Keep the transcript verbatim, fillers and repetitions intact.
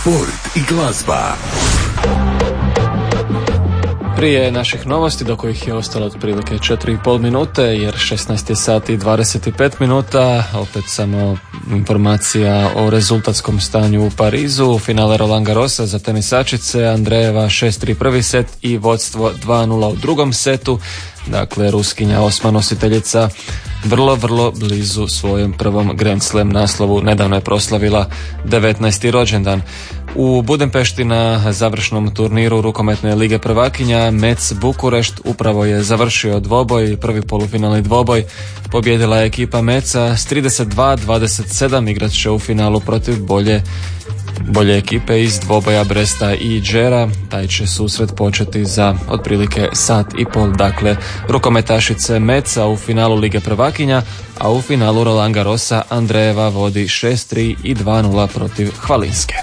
sport i glazba. Prije naših novosti, do kojih je ostalo otprilike četiri i pol minute, jer šesnaest je sati i dvadeset pet minuta, opet samo informacija o rezultatskom stanju u Parizu. Finale Roland Garrosa za tenisačice, Andrejeva šest tri prvi set i vodstvo dva nula u drugom setu. Dakle, Ruskinja, osma nositeljica, vrlo, vrlo blizu svojem prvom Grand Slam naslovu. Nedavno je proslavila devetnaesti rođendan. U Budimpešti na završnom turniru rukometne lige prvakinja Metz Bukurešt upravo je završio dvoboj, prvi polufinalni dvoboj. Pobjedila je ekipa Metza s trideset dva dvadeset sedam, igrat će u finalu protiv bolje bolje ekipe iz dvoboja Bresta i Džera. Taj će susret početi za otprilike sat i pol. Dakle, rukometašice Metza u finalu lige prvakinja, a u finalu Roland Garrosa Andrejeva vodi šest tri i dva nula protiv Hvalinske.